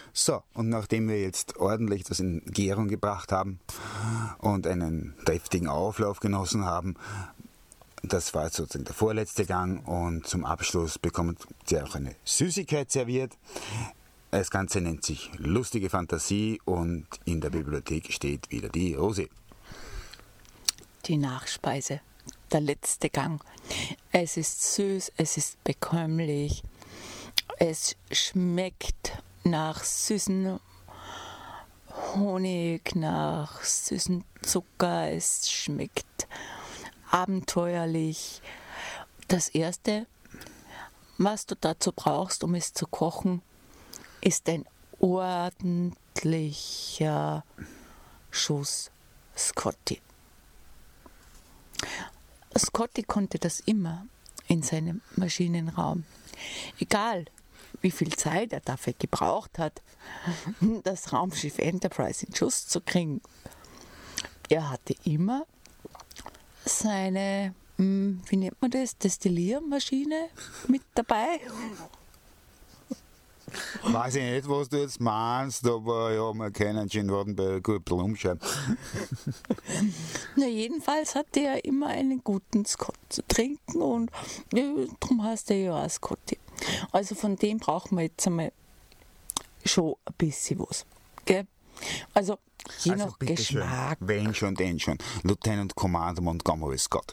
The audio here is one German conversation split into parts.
So, und nachdem wir jetzt ordentlich das in Gärung gebracht haben und einen deftigen Auflauf genossen haben, das war jetzt sozusagen der vorletzte Gang und zum Abschluss bekommt ihr auch eine Süßigkeit serviert. Das Ganze nennt sich Lustige Fantasie und in der Bibliothek steht wieder die Rosi. Die Nachspeise, der letzte Gang. Es ist süß, es ist bekömmlich, es schmeckt nach süßen Honig, nach süßen Zucker, es schmeckt abenteuerlich. Das Erste, was du dazu brauchst, um es zu kochen, ist ein ordentlicher Schuss Scotty. Scotty konnte das immer in seinem Maschinenraum. Egal, wie viel Zeit er dafür gebraucht hat, das Raumschiff Enterprise in Schuss zu kriegen. Er hatte immer seine, wie nennt man das, Destilliermaschine mit dabei. Weiß ich nicht, was du jetzt meinst, aber ja, wir können schon warten bei gut umschauen. Na, jedenfalls hatte er immer einen guten Scott zu trinken und darum heißt er ja auch Scotty. Also von dem brauchen wir jetzt einmal schon ein bisschen was. Gell? Also je nach Geschmack. Schön. Wenn schon, denn schon. Lieutenant Commander Montgomery Scott.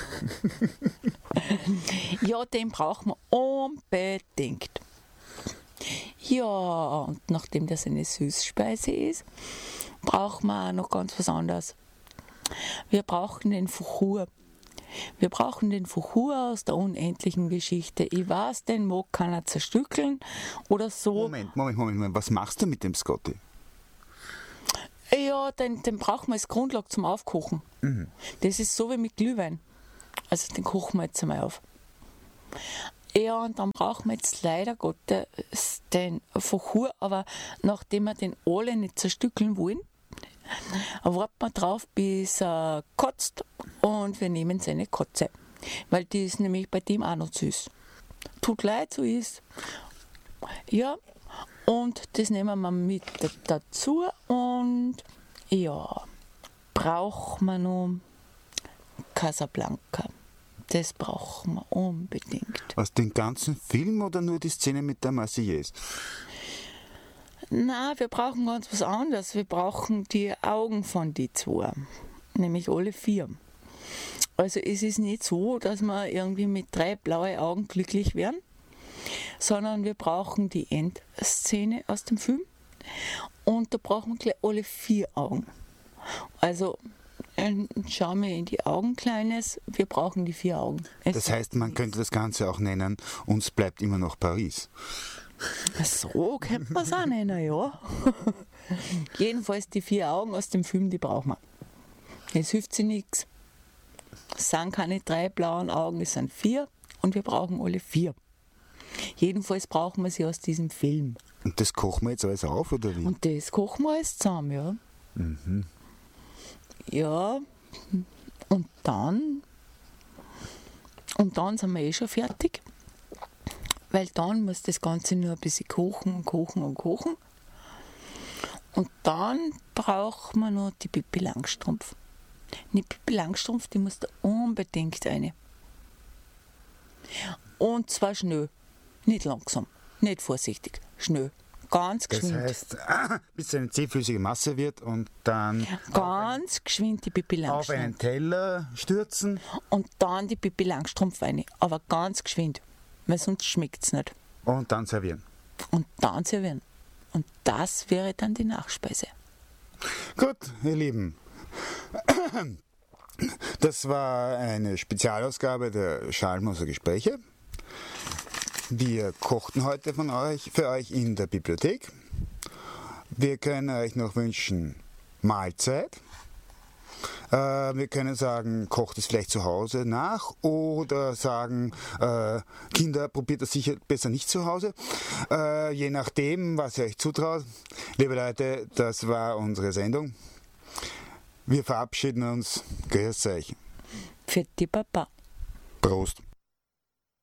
Ja, den brauchen wir unbedingt. Ja, und nachdem das eine Süßspeise ist, brauchen wir auch noch ganz was anderes. Wir brauchen den Fuchur. Wir brauchen den Fuchur aus der unendlichen Geschichte. Ich weiß, den mag keiner zerstückeln oder so. Moment. Was machst du mit dem Scotty? Ja, den brauchen wir als Grundlage zum Aufkochen. Mhm. Das ist so wie mit Glühwein. Also den kochen wir jetzt einmal auf. Ja, und dann brauchen wir jetzt leider Gottes den Fuchur, aber nachdem wir den alle nicht zerstückeln wollen, warten wir drauf, bis er kotzt und wir nehmen seine Kotze. Weil die ist nämlich bei dem auch noch süß. Tut leid, so ist. Ja, und das nehmen wir mit dazu und ja, brauchen wir noch Casablanca. Das brauchen wir unbedingt. Aus dem ganzen Film oder nur die Szene mit der Marseillaise? Na, wir brauchen ganz was anderes. Wir brauchen die Augen von die zwei. Nämlich alle 4. Also es ist nicht so, dass wir irgendwie mit 3 blauen Augen glücklich werden, sondern wir brauchen die Endszene aus dem Film und da brauchen wir gleich alle 4 Augen. Also schauen wir in die Augen, Kleines, wir brauchen die 4 Augen. Das heißt, man könnte das Ganze auch nennen, uns bleibt immer noch Paris. So könnte man es auch nennen, ja. Jedenfalls die 4 Augen aus dem Film, die brauchen wir. Es hilft sich nichts. Es sind keine 3 blauen Augen, es sind 4 und wir brauchen alle 4. Jedenfalls brauchen wir sie aus diesem Film. Und das kochen wir jetzt alles auf, oder wie? Und das kochen wir alles zusammen, ja. Mhm. Ja, und dann sind wir schon fertig, weil dann muss das Ganze nur ein bisschen kochen. Und dann brauchen wir noch die Pippi Langstrumpf. Die Pippi Langstrumpf, die muss da unbedingt rein. Und zwar schnell, nicht langsam, nicht vorsichtig, schnell. Ganz geschwind. Das heißt, bis es eine zähflüssige Masse wird und dann ganz geschwind die Pippi Langstrumpf. Auf einen Teller stürzen. Und dann die Pippi Langstrumpf rein. Aber ganz geschwind, weil sonst schmeckt es nicht. Und dann servieren. Und das wäre dann die Nachspeise. Gut, ihr Lieben. Das war eine Spezialausgabe der Schalmoser Gespräche. Wir kochten heute für euch in der Bibliothek. Wir können euch noch wünschen Mahlzeit. Wir können sagen, kocht es vielleicht zu Hause nach oder sagen, Kinder, probiert das sicher besser nicht zu Hause. Je nachdem, was ihr euch zutraut. Liebe Leute, das war unsere Sendung. Wir verabschieden uns. Grüß euch. Für die Papa. Prost.